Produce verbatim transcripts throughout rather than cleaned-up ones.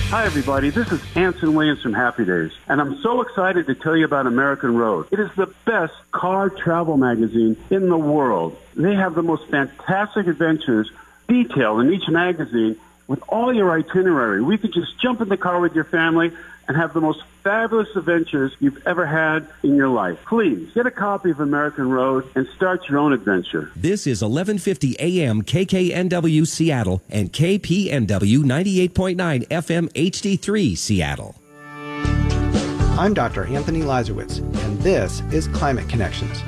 Hi, everybody. This is Anson Williams from Happy Days, and I'm so excited to tell you about American Road. It is the best car travel magazine in the world. They have the most fantastic adventures detailed in each magazine with all your itinerary. We could just jump in the car with your family and have the most fabulous adventures you've ever had in your life. Please, get a copy of American Road and start your own adventure. This is eleven fifty A M K K N W Seattle and K P N W ninety-eight point nine F M H D three Seattle. I'm Doctor Anthony Lazarowitz, and this is Climate Connections.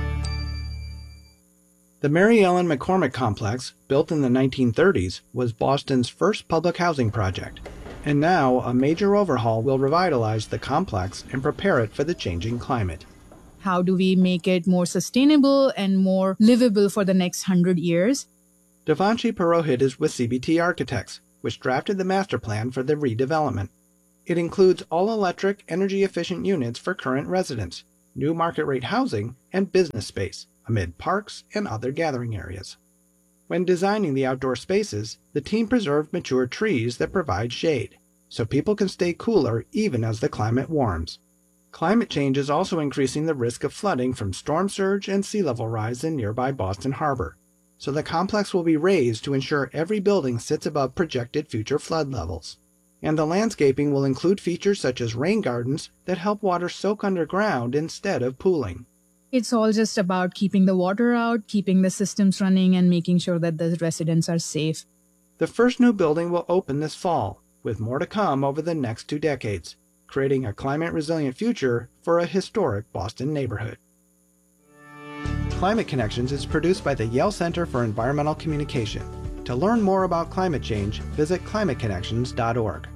The Mary Ellen McCormick Complex, built in the nineteen thirties, was Boston's first public housing project. And now, a major overhaul will revitalize the complex and prepare it for the changing climate. How do we make it more sustainable and more livable for the next hundred years? Devanshi Purohit is with C B T Architects, which drafted the master plan for the redevelopment. It includes all-electric, energy-efficient units for current residents, new market-rate housing, and business space, amid parks and other gathering areas. When designing the outdoor spaces, the team preserved mature trees that provide shade, so people can stay cooler even as the climate warms. Climate change is also increasing the risk of flooding from storm surge and sea level rise in nearby Boston Harbor, so the complex will be raised to ensure every building sits above projected future flood levels. And the landscaping will include features such as rain gardens that help water soak underground instead of pooling. It's all just about keeping the water out, keeping the systems running, and making sure that the residents are safe. The first new building will open this fall, with more to come over the next two decades, creating a climate-resilient future for a historic Boston neighborhood. Climate Connections is produced by the Yale Center for Environmental Communication. To learn more about climate change, visit climate connections dot org.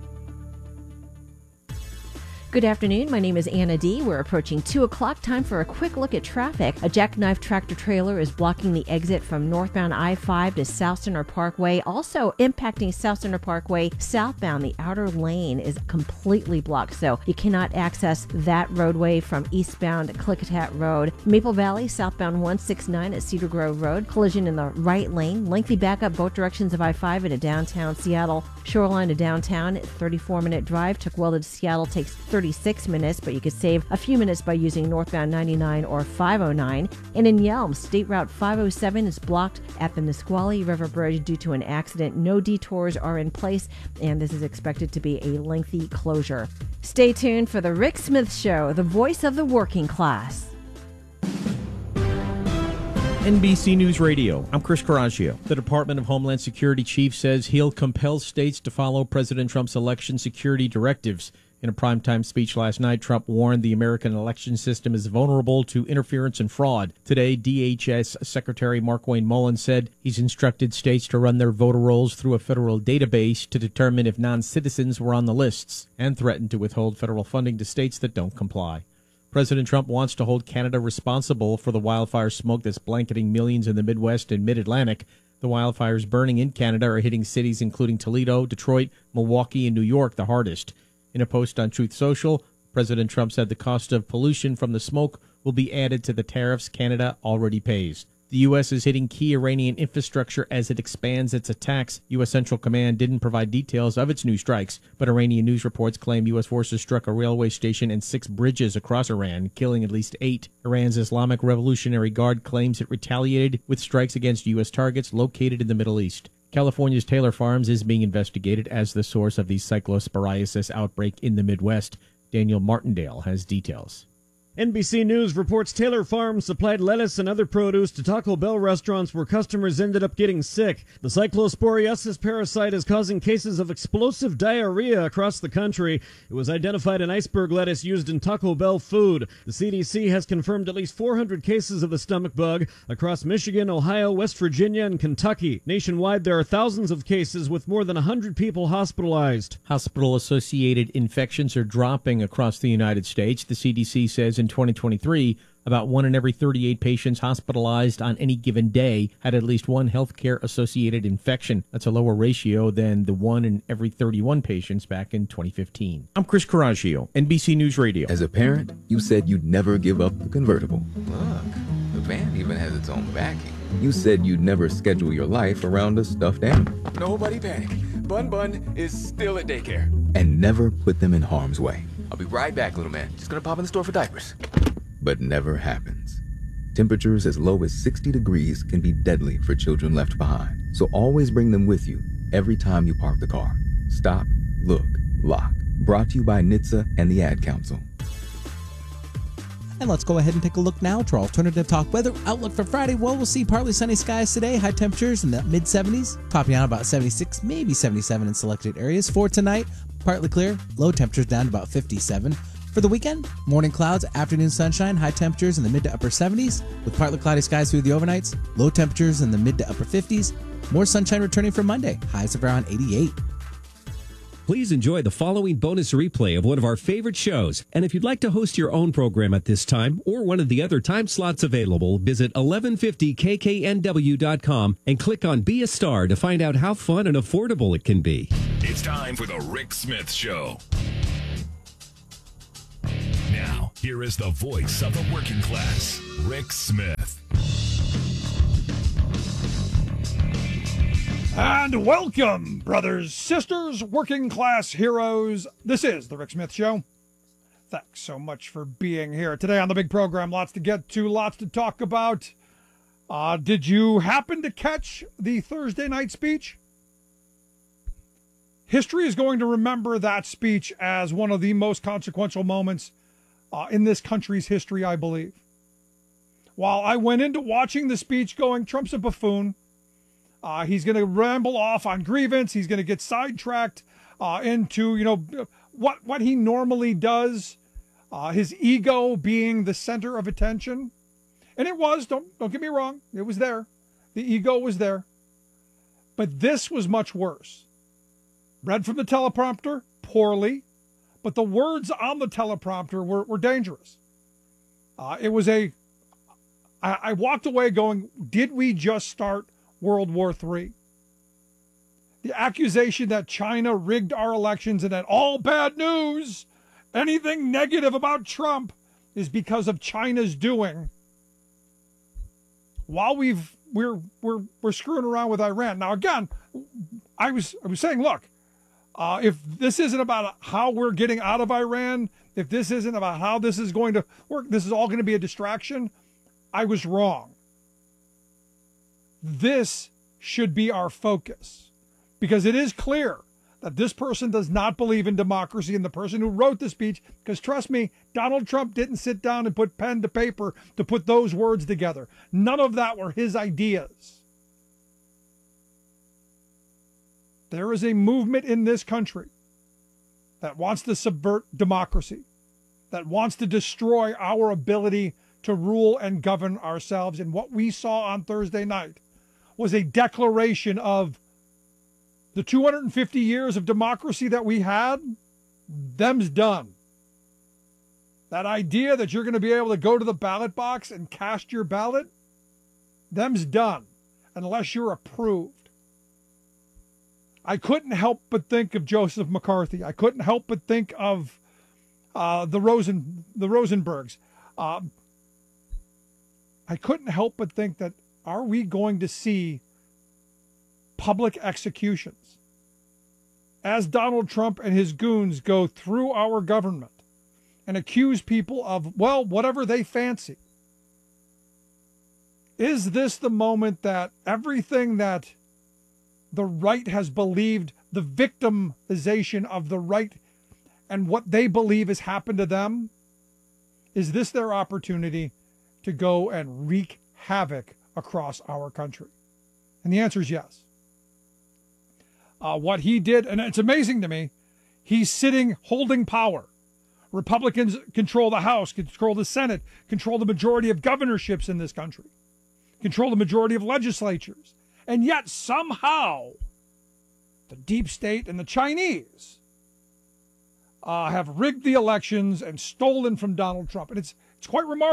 Good afternoon. My name is Anna D. We're approaching two o'clock. Time for a quick look at traffic. A jackknife tractor trailer is blocking the exit from northbound I five to South Center Parkway. Also impacting South Center Parkway southbound. The outer lane is completely blocked, so you cannot access that roadway from eastbound Klickitat Road. Maple Valley southbound one sixty-nine at Cedar Grove Road. Collision in the right lane. Lengthy backup both directions of I five into downtown Seattle. Shoreline to downtown, thirty-four minute drive. Tukwila to Seattle takes thirty-six minutes, but you could save a few minutes by using northbound ninety-nine or five oh nine. And in Yelm, State Route five oh seven is blocked at the Nisqually River Bridge due to an accident. No detours are in place, and this is expected to be a lengthy closure. Stay tuned for the Rick Smith Show, the voice of the working class. N B C News Radio, I'm Chris Coraggio. The Department of Homeland Security chief says he'll compel states to follow President Trump's election security directives. In a primetime speech last night, Trump warned the American election system is vulnerable to interference and fraud. Today, D H S Secretary Markwayne Mullins said he's instructed states to run their voter rolls through a federal database to determine if non-citizens were on the lists, and threatened to withhold federal funding to states that don't comply. President Trump wants to hold Canada responsible for the wildfire smoke that's blanketing millions in the Midwest and Mid-Atlantic. The wildfires burning in Canada are hitting cities including Toledo, Detroit, Milwaukee, and New York the hardest. In a post on Truth Social, President Trump said the cost of pollution from the smoke will be added to the tariffs Canada already pays. The U S is hitting key Iranian infrastructure as it expands its attacks. U S Central Command didn't provide details of its new strikes, but Iranian news reports claim U S forces struck a railway station and six bridges across Iran, killing at least eight. Iran's Islamic Revolutionary Guard claims it retaliated with strikes against U S targets located in the Middle East. California's Taylor Farms is being investigated as the source of the cyclosporiasis outbreak in the Midwest. Daniel Martindale has details. N B C News reports Taylor Farms supplied lettuce and other produce to Taco Bell restaurants where customers ended up getting sick. The cyclosporiasis parasite is causing cases of explosive diarrhea across the country. It was identified in iceberg lettuce used in Taco Bell food. The C D C has confirmed at least four hundred cases of the stomach bug across Michigan, Ohio, West Virginia, and Kentucky. Nationwide, there are thousands of cases with more than one hundred people hospitalized. Hospital-associated infections are dropping across the United States. The C D C says in twenty twenty-three, about one in every thirty-eight patients hospitalized on any given day had at least one healthcare-associated infection. That's a lower ratio than the one in every thirty-one patients back in twenty fifteen. I'm Chris Coraggio, N B C News Radio. As a parent, you said you'd never give up the convertible. Look, the van even has its own backing. You said you'd never schedule your life around a stuffed animal. Nobody panic. Bun Bun is still at daycare. and never put them in harm's way. I'll be right back, little man. Just gonna pop in the store for diapers. But never happens. Temperatures as low as sixty degrees can be deadly for children left behind. So always bring them with you every time you park the car. Stop, look, lock. Brought to you by N H T S A and the Ad Council. And let's go ahead and take a look now to our alternative talk weather outlook for Friday. Well, we'll see partly sunny skies today, high temperatures in the mid seventies, topping out about seventy-six, maybe seventy-seven in selected areas. For tonight, partly clear, low temperatures down to about fifty-seven. For the weekend, morning clouds, afternoon sunshine, high temperatures in the mid to upper seventies, with partly cloudy skies through the overnights, low temperatures in the mid to upper fifties. More sunshine returning for Monday, highs of around eighty-eight. Please enjoy the following bonus replay of one of our favorite shows. And if you'd like to host your own program at this time or one of the other time slots available, visit eleven fifty K K N W dot com and click on Be a Star to find out how fun and affordable it can be. It's time for the Rick Smith Show. Now, here is the voice of the working class, Rick Smith. And welcome, brothers, sisters, working class heroes. This is the Rick Smith Show. Thanks so much for being here today on the big program. Lots to get to, lots to talk about. Uh, did you happen to catch the Thursday night speech? History is going to remember that speech as one of the most consequential moments uh, in this country's history, I believe. While I went into watching the speech going, Trump's a buffoon. Uh, he's going to ramble off on grievance. He's going to get sidetracked uh, into, you know, what what he normally does, uh, his ego being the center of attention. And it was, don't, don't get me wrong, it was there. The ego was there. But this was much worse. Read from the teleprompter, poorly, but the words on the teleprompter were, were dangerous. Uh, it was a, I, I walked away going, did we just start World War Three? The accusation that China rigged our elections and that all bad news, anything negative about Trump is because of China's doing. While we've we're we're we're screwing around with Iran. Now again, I was I was saying, look, uh, if this isn't about how we're getting out of Iran, if this isn't about how this is going to work, this is all going to be a distraction. I was wrong. This should be our focus, because it is clear that this person does not believe in democracy, and the person who wrote the speech, because trust me, Donald Trump didn't sit down and put pen to paper to put those words together. None of that were his ideas. There is a movement in this country that wants to subvert democracy, that wants to destroy our ability to rule and govern ourselves. And what we saw on Thursday night was a declaration of the two hundred fifty years of democracy that we had, them's done. That idea that you're going to be able to go to the ballot box and cast your ballot, them's done, unless you're approved. I couldn't help but think of Joseph McCarthy. I couldn't help but think of uh, the Rosen the Rosenbergs. Uh, I couldn't help but think that, are we going to see public executions as Donald Trump and his goons go through our government and accuse people of, well, whatever they fancy? Is this the moment that everything that the right has believed, the victimization of the right and what they believe has happened to them, is this their opportunity to go and wreak havoc across our country? And the answer is yes. Uh, what he did, and it's amazing to me, he's sitting holding power. Republicans control the House, control the Senate, control the majority of governorships in this country, control the majority of legislatures. And yet somehow the deep state and the Chinese uh, have rigged the elections and stolen from Donald Trump. And it's it's quite remarkable.